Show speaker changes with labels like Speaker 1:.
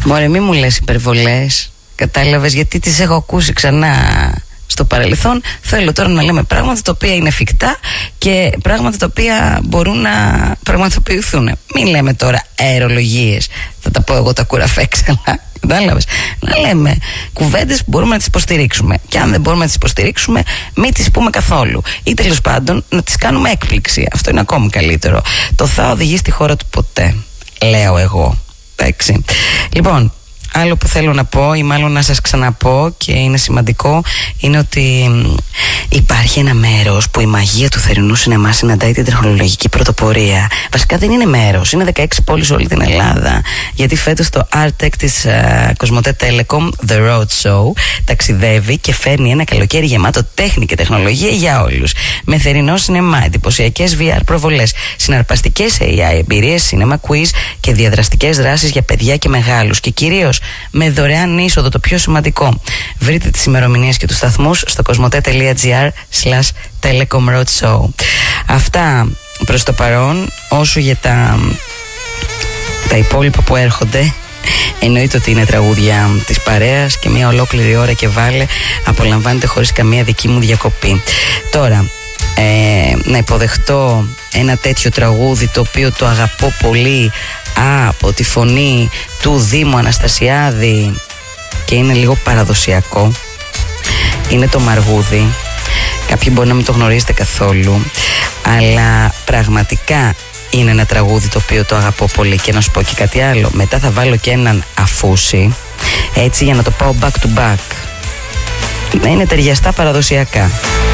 Speaker 1: Μωρέ, μη μου λες υπερβολές. Κατάλαβες, γιατί τις έχω ακούσει ξανά στο παρελθόν. Θέλω τώρα να λέμε πράγματα τα οποία είναι εφικτά και πράγματα τα οποία μπορούν να πραγματοποιηθούν. Μην λέμε τώρα αερολογίες. Θα τα πω εγώ τα κουραφέξαλα. Κατάλαβες. Να λέμε κουβέντες που μπορούμε να τις υποστηρίξουμε. Και αν δεν μπορούμε να τις υποστηρίξουμε, μην τις πούμε καθόλου. Ή τέλος πάντων να τις κάνουμε έκπληξη. Αυτό είναι ακόμη καλύτερο. Το θα οδηγεί στη χώρα του ποτέ, λέω εγώ. Εντάξει. Λοιπόν, άλλο που θέλω να πω, ή μάλλον να σας ξαναπώ και είναι σημαντικό, είναι ότι υπάρχει ένα μέρος που η μαγεία του θερινού σινεμά συναντάει την τεχνολογική πρωτοπορία. Βασικά δεν είναι μέρος, είναι 16 πόλεις σε όλη την Ελλάδα. Γιατί φέτος το Artec της Κοσμοτέ Telecom, The Road Show, ταξιδεύει και φέρνει ένα καλοκαίρι γεμάτο τέχνη και τεχνολογία για όλους. Με θερινό σινεμά, εντυπωσιακές VR προβολές, συναρπαστικές AI εμπειρίες, cinema quiz και διαδραστικές δράσεις για παιδιά και μεγάλους. Και κυρίως με δωρεάν είσοδο, το πιο σημαντικό. Βρείτε τις ημερομηνίες και τους σταθμούς στο cosmote.gr/Telecom Road Show. Αυτά προς το παρόν. Όσο για τα υπόλοιπα που έρχονται, εννοείται ότι είναι τραγούδια της παρέας και μια ολόκληρη ώρα και βάλε απολαμβάνετε χωρίς καμία δική μου διακοπή. Τώρα, να υποδεχτώ ένα τέτοιο τραγούδι το οποίο το αγαπώ πολύ από τη φωνή του Δήμου Αναστασιάδη και είναι λίγο παραδοσιακό. Είναι το Μαργούδι. Κάποιοι μπορεί να μην το γνωρίζετε καθόλου, αλλά πραγματικά είναι ένα τραγούδι το οποίο το αγαπώ πολύ. Και να σου πω και κάτι άλλο, μετά θα βάλω και έναν αφούσι, έτσι, για να το πάω back to back, να είναι ταιριαστά παραδοσιακά.